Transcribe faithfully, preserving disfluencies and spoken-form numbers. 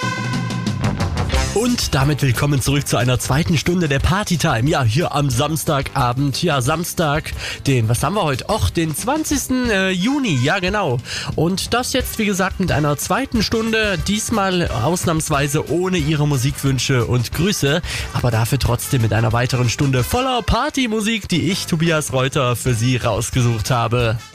Und damit willkommen zurück zu einer zweiten Stunde der Partytime. Ja, hier am Samstagabend. Ja, Samstag, den, was haben wir heute? Och, den zwanzigsten Juni. Ja, genau. Und das jetzt, wie gesagt, mit einer zweiten Stunde. Diesmal ausnahmsweise ohne Ihre Musikwünsche und Grüße. Aber dafür trotzdem mit einer weiteren Stunde voller Partymusik, die ich, Tobias Reuter, für Sie rausgesucht habe.